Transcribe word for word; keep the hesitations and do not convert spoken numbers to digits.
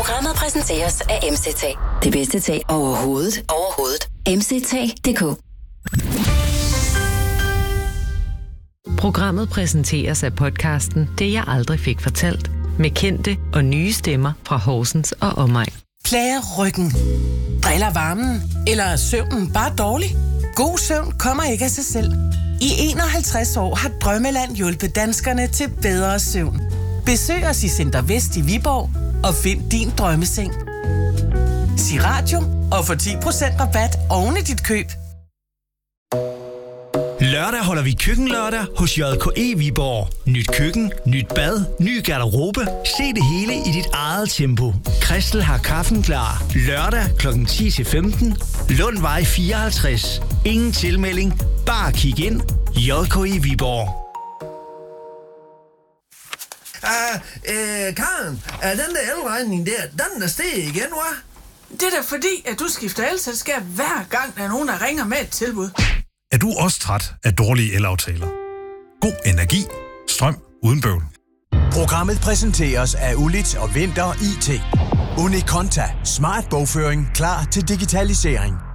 Programmet præsenteres af M C T. Det bedste tag overhovedet. Overhovedet. M C T punktum d k. Programmet præsenteres af podcasten Det jeg aldrig fik fortalt. Med kendte og nye stemmer fra Horsens og omegn. Plager ryggen? Driller varmen? Eller er søvnen bare dårlig? God søvn kommer ikke af sig selv. I enoghalvtreds år har Drømmeland hjulpet danskerne til bedre søvn. Besøg os i Center Vest i Viborg og find din drømmeseng. Sig radio og få ti procent rabat oven i dit køb. Lørdag holder vi køkkenlørdag hos J K E Viborg. Nyt køkken, nyt bad, ny garderobe. Se det hele i dit eget tempo. Christel har kaffen klar. Lørdag klokken ti til femten. Lundvej fireoghalvtreds. Ingen tilmelding. Bare kig ind. J K E Viborg. Uh, øh, Karen, er den der elregning der, den er steget igen, hva'? Det er da fordi, at du skifter elselskab hver gang, der er nogen, der ringer med et tilbud. Er du også træt af dårlige elaftaler? God energi. Strøm uden bøvl. Programmet præsenteres af Ulit og Vinter I T. Unikonta. Smart bogføring klar til digitalisering.